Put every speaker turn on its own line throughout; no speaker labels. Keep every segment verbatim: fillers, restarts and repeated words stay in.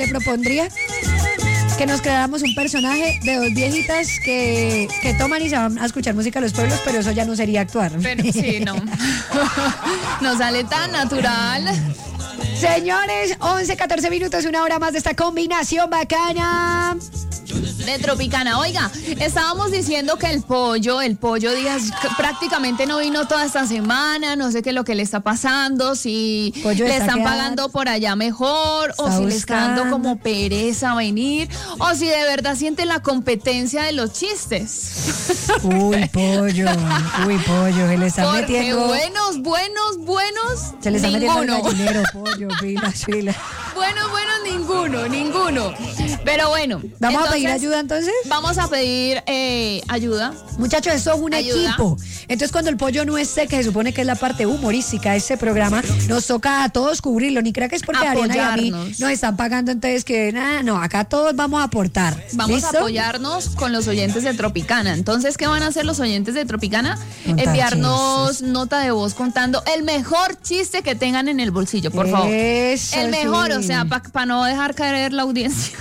le propondría que nos creáramos un personaje de dos viejitas que, que toman y se van a escuchar música a los pueblos, pero eso ya no sería actuar.
Pero sí, no. No sale tan natural.
Señores, once, catorce minutos, una hora más de esta combinación bacana
de Tropicana. Oiga, estábamos diciendo que el pollo, el pollo Díaz prácticamente no vino toda esta semana, no sé qué es lo que le está pasando, si pollo le están quedar, pagando por allá mejor, o si buscando. Le está dando como pereza venir, o si de verdad sienten la competencia de los chistes.
Uy, pollo, uy, pollo, se le está
Porque
metiendo.
buenos, buenos, buenos,
se le está
ninguno.
metiendo el gallinero, pollo, pila, pila.
Bueno, bueno, ninguno, ninguno. Pero bueno.
¿Vamos entonces, a pedir ayuda entonces?
Vamos a pedir eh, ayuda.
Muchachos, esto es un ayuda. equipo. Entonces, cuando el pollo no esté, que se supone que es la parte humorística de este programa, nos toca a todos cubrirlo. Ni crea que es porque Ariana y a mí nos están pagando, entonces que nada, no, acá todos vamos a aportar.
Vamos
¿Listo?
a apoyarnos con los oyentes de Tropicana. Entonces, ¿qué van a hacer los oyentes de Tropicana?
Contar
Enviarnos
chistes.
Nota de voz contando el mejor chiste que tengan en el bolsillo, por favor.
Eso
el mejor,
sí.
o sea, para pa no dejar caer la audiencia.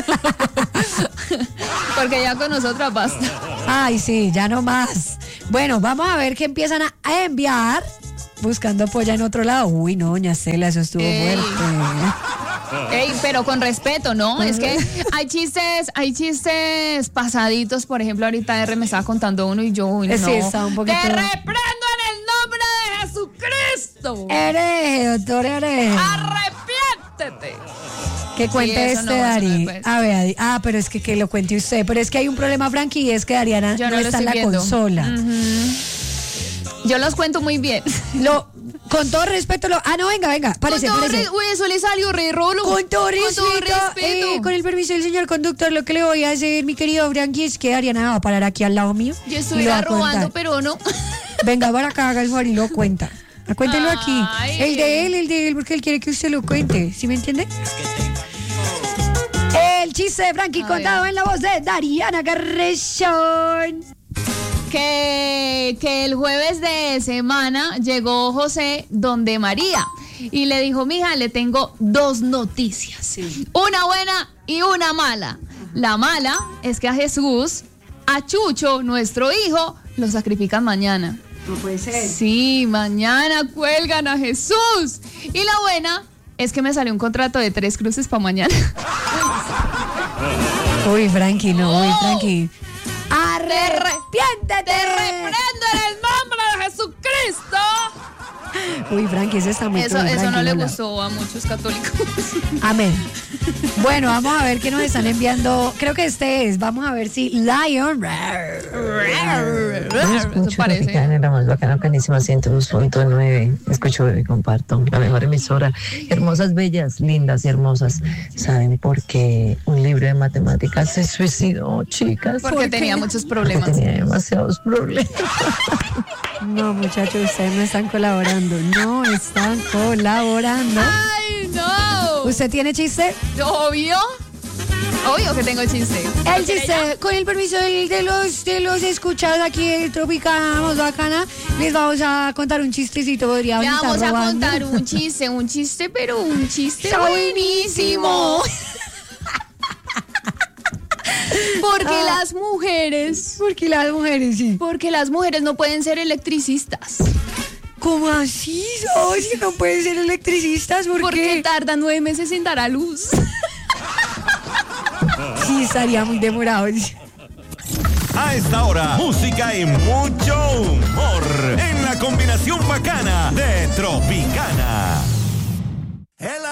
Porque ya con nosotras basta.
Ay, sí, ya no más. Bueno, vamos a ver qué empiezan a, a enviar buscando polla en otro lado. Uy, no, doña Cela, eso estuvo
Ey.
fuerte.
Ey, pero con respeto, ¿no? Es que hay chistes, hay chistes pasaditos. Por ejemplo, ahorita R me estaba contando uno y yo, uy, no.
Sí, está un poquito.
¡Te reprendo en el nombre de Jesucristo!
Hereje, doctor hereje.
¡Arrepiéntete!
Que cuente
Sí, eso
este,
no,
Dari.
eso no
A ver, ah, pero es que, que lo cuente usted. Pero es que hay un problema, Frankie, y es que Ariana
Yo
no,
no lo
está en la
estoy viendo.
consola.
Uh-huh. Yo los cuento muy bien.
Lo, con todo respeto, lo. Ah, no, venga, venga, parece,
con todo
parece.
re, uy, eso le salió re rolo.
Con todo respeto,
con todo respeto.
Eh, con el permiso del señor conductor, lo que le voy a hacer, mi querido Frankie, es que Ariana va a parar aquí al lado mío.
Yo
y
estuviera
lo va a
robando,
contar.
pero no.
Venga, para acá, haga el favor y lo cuenta. Cuéntelo aquí.
Ay.
El de él, el de él, porque él quiere que usted lo cuente. ¿Sí me entiende? El chiste de Frankie
A
contado
ver.
en la voz de Dariana Carrezón.
Que, que el jueves de semana llegó José donde María y le dijo, mija, le tengo dos noticias,
Sí.
una buena y una mala. La mala es que a Jesús, a Chucho, nuestro hijo, lo sacrifican mañana.
No puede ser.
Sí, mañana cuelgan a Jesús. Y la buena es que me salió un contrato de tres cruces para mañana.
Uy, Frankie, no, uy,
Oh.
Frankie.
¡Arrepiéntete!
¡Arrepiéntete!
¡Te reprendo en el nombre de Jesucristo!
Uy, Frankie, eso está muy
Eso,
cruel,
eso
Frankie,
no le
la-
gustó a muchos católicos.
Amén. Bueno, vamos a ver qué nos están enviando. Creo que este es. Vamos a ver si Lion.
Eso
Escucho
parece.
Tropicana, la más bacana, canísima, ciento dos punto nueve. Escucho y comparto. La mejor emisora. Hermosas, bellas, lindas y hermosas. ¿Saben por qué un libro de matemáticas se suicidó, chicas?
Porque
¿Por
tenía
qué?
muchos
Porque
problemas.
tenía demasiados problemas.
No, muchachos, ustedes no están colaborando. No están colaborando.
¡Ay, no!
¿Usted tiene chiste?
¿Obvio? Obvio que tengo chiste.
El chiste, con el permiso de, de los de los escuchados aquí de Tropicana, vamos bacana, les vamos a contar un chistecito. Podría
Le
estar
vamos a
robando.
contar un chiste, un chiste, pero un chiste
Está
buenísimo. Porque
Ah.
las mujeres,
Porque las mujeres sí.
porque las mujeres no pueden ser electricistas.
¿Cómo así? No, si no pueden ser electricistas, ¿por
Porque
qué?
tardan nueve meses en dar a luz.
Sí, estaría muy demorado.
A esta hora, música y mucho humor en la combinación bacana de Tropicana.